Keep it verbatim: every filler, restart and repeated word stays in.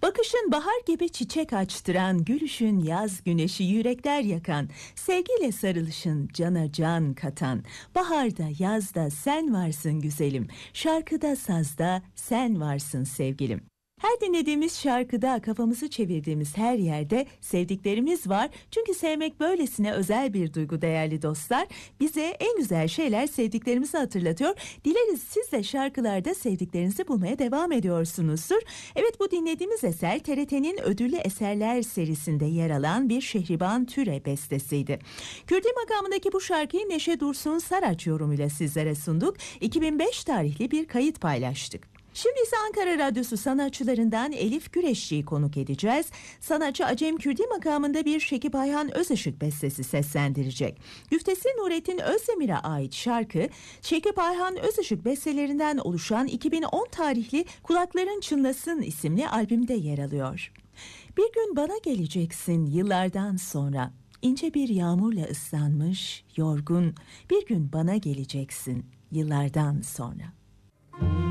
Bakışın bahar gibi çiçek açtıran, gülüşün yaz güneşi yürekler yakan, sevgiyle sarılışın cana can katan, baharda yazda sen varsın güzelim, şarkıda sazda sen varsın sevgilim. Her dinlediğimiz şarkıda, kafamızı çevirdiğimiz her yerde sevdiklerimiz var. Çünkü sevmek böylesine özel bir duygu değerli dostlar. Bize en güzel şeyler sevdiklerimizi hatırlatıyor. Dileriz siz de şarkılarda sevdiklerinizi bulmaya devam ediyorsunuzdur. Evet, bu dinlediğimiz eser T R T'nin ödüllü eserler serisinde yer alan bir Şehriban Türe bestesiydi. Kürdi makamındaki bu şarkıyı Neşe Dursun Saraç yorumuyla sizlere sunduk. iki bin beş tarihli bir kayıt paylaştık. Şimdi ise Ankara Radyosu sanatçılarından Elif Güreşçi'yi konuk edeceğiz. Sanatçı Acem Kürdi makamında bir Şekip Ayhan Özışık bestesi seslendirecek. Güftesi Nurettin Özdemir'e ait şarkı, Şekip Ayhan Özışık bestelerinden oluşan iki bin on tarihli Kulakların Çınlasın isimli albümde yer alıyor. Bir gün bana geleceksin yıllardan sonra, ince bir yağmurla ıslanmış, yorgun, bir gün bana geleceksin yıllardan sonra.